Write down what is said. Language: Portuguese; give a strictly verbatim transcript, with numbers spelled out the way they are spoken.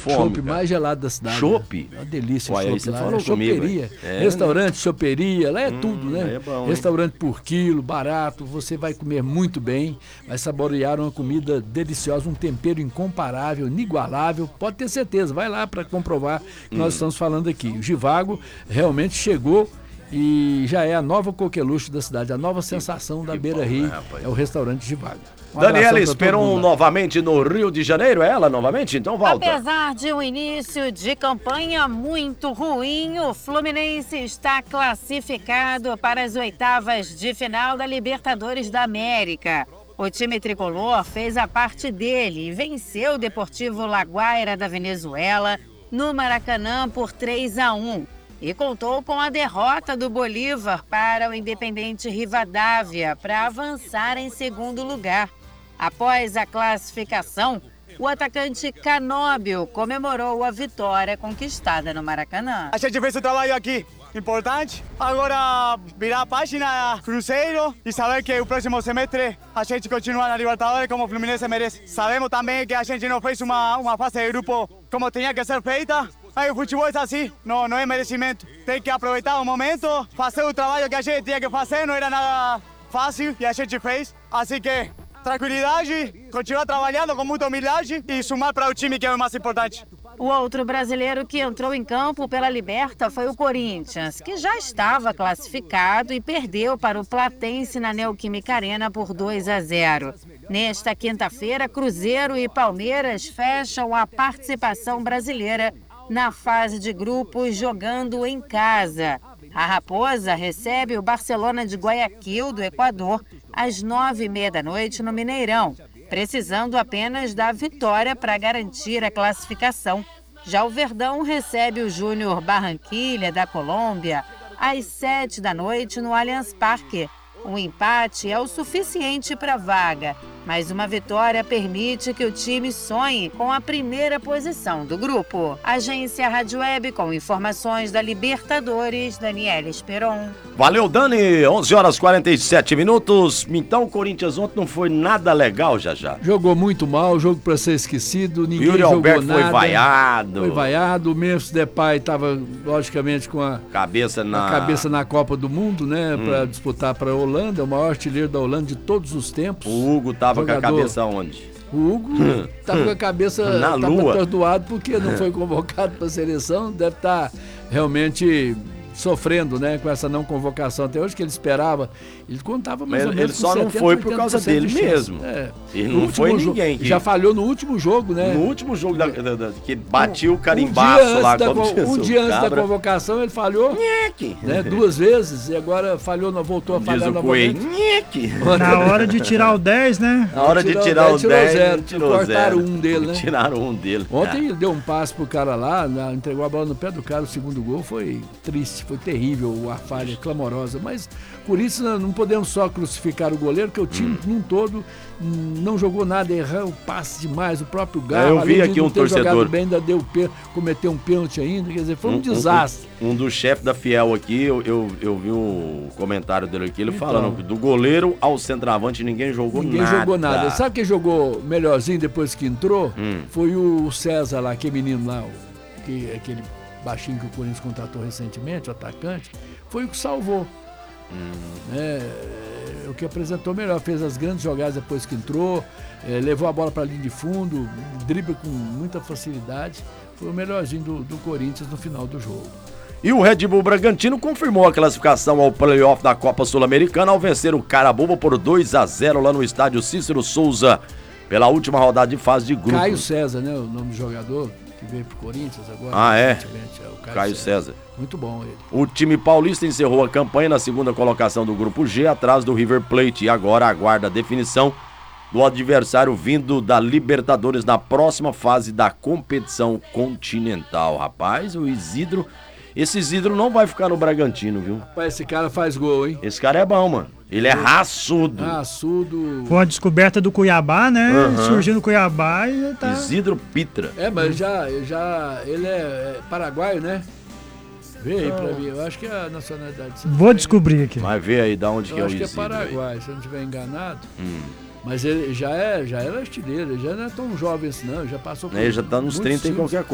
fome. Chopp mais gelado da cidade. Chopp? Né? Uma delícia. Uai, aí você lá, falou né? comigo. Choperia. É, Restaurante, choperia, lá é hum, tudo, né? É bom, Restaurante por quilo, barato, você vai comer muito bem, vai saborear uma comida deliciosa, um tempero incomparável, inigualável, pode ter certeza, vai lá para comprovar que hum. nós estamos falando aqui. O Zhivago realmente chegou e já é a nova coqueluche da cidade, a nova sensação que, da que Beira Rio, né, é o restaurante Zhivago. Um Daniela Esperon novamente no Rio de Janeiro, é ela novamente? Então volta. Apesar de um início de campanha muito ruim, o Fluminense está classificado para as oitavas de final da Libertadores da América. O time tricolor fez a parte dele e venceu o Deportivo Laguaira da Venezuela no Maracanã por três a um. E contou com a derrota do Bolívar para o Independente Rivadavia para avançar em segundo lugar. Após a classificação, o atacante Canóbio comemorou a vitória conquistada no Maracanã. A gente fez o trabalho aqui importante. Agora virar a página Cruzeiro e saber que o próximo semestre a gente continua na Libertadores como o Fluminense merece. Sabemos também que a gente não fez uma, uma fase de grupo como tinha que ser feita. Aí o futebol é assim, não, não é merecimento. Tem que aproveitar o momento, fazer o trabalho que a gente tinha que fazer, não era nada fácil e a gente fez. Assim que tranquilidade, continuar trabalhando com muita humildade e sumar para o time que é o mais importante. O outro brasileiro que entrou em campo pela Liberta foi o Corinthians, que já estava classificado e perdeu para o Platense na Neoquímica Arena por dois a zero. Nesta quinta-feira, Cruzeiro e Palmeiras fecham a participação brasileira na fase de grupos jogando em casa. A Raposa recebe o Barcelona de Guayaquil, do Equador, às nove e meia da noite no Mineirão, precisando apenas da vitória para garantir a classificação. Já o Verdão recebe o Júnior Barranquilla, da Colômbia, às sete da noite no Allianz Parque. Um empate é o suficiente para a vaga, mas uma vitória permite que o time sonhe com a primeira posição do grupo. Agência Rádio Web com informações da Libertadores, Daniela Esperon. Valeu, Dani. onze horas e quarenta e sete minutos. Então o Corinthians ontem não foi nada legal, já já. Jogou muito mal, jogo para ser esquecido, ninguém Yuri jogou Alberto nada. foi vaiado. Foi vaiado. O Memphis Depay estava, logicamente, com a cabeça na, a cabeça na Copa do Mundo, né? Hum. Para disputar para a Holanda, é o maior artilheiro da Holanda de todos os tempos. O Hugo tava Jogador. com a cabeça onde? O Hugo tava com a cabeça na tava lua. atordoado porque não foi convocado para a seleção, deve estar realmente sofrendo, né, com essa não convocação até hoje, que ele esperava. Ele contava mais Mas ou menos ele só não foi por causa dele mesmo. É. Ele não foi ninguém. Que... Já falhou no último jogo, né? No último jogo da, da, da, que batiu um, o carimbaço um lá. Da, como um dia antes da convocação ele falhou né, duas vezes e agora falhou, voltou a falhar novamente. Na hora de tirar o dez, né? Na hora de tirar o dez, zero, tirou cortaram zero. um dele, né? Tiraram um dele. Ontem ele deu um passe pro cara lá, entregou a bola no pé do cara, o segundo gol foi triste, foi terrível, a falha clamorosa, mas por isso não podemos só crucificar o goleiro, porque o time hum. num todo não jogou nada, errou passe demais, o próprio Galo, eu vi aqui um torcedor bem, ainda deu, cometeu um pênalti ainda, quer dizer, foi um, um desastre. Um, um dos chefes da Fiel aqui, eu, eu, eu vi o comentário dele aqui, ele então, falando do goleiro ao centroavante ninguém jogou ninguém nada. Ninguém jogou nada. Sabe quem jogou melhorzinho depois que entrou? Hum. Foi o César lá, aquele menino lá, o, que, aquele baixinho que o Corinthians contratou recentemente, o atacante, foi o que salvou. Hum. É, o que apresentou melhor, fez as grandes jogadas depois que entrou, é, levou a bola para a linha de fundo, dribla com muita facilidade, foi o melhorzinho do, do Corinthians no final do jogo. E o Red Bull Bragantino confirmou a classificação ao playoff da Copa Sul-Americana ao vencer o Carabobo por dois a zero lá no estádio Cícero Souza, pela última rodada de fase de grupo. Caio César, né, o nome do jogador que veio pro Corinthians agora. Ah, é? é o Caio, Caio César. César. Muito bom ele. O time paulista encerrou a campanha na segunda colocação do grupo G, atrás do River Plate, e agora aguarda a definição do adversário vindo da Libertadores na próxima fase da competição continental. Rapaz, o Isidro, esse Isidro não vai ficar no Bragantino, viu? Rapaz, esse cara faz gol, hein? Esse cara é bom, mano. Ele é raçudo. Raçudo. Foi uma descoberta do Cuiabá, né? Uhum. Surgiu no Cuiabá e tá... Isidro Pitra. É, mas já, já ele é, é paraguaio, né? Vê aí pra mim, eu acho que é a nacionalidade. Vou descobrir aqui. Vai ver aí de onde eu que é o Isidro. Isidro. Acho que é Paraguai, aí. Se eu não estiver enganado. Hum. Mas ele já, é, já era artilheiro, ele já não é tão jovem assim não, já passou por... Ele já tá nos trinta em qualquer coisa.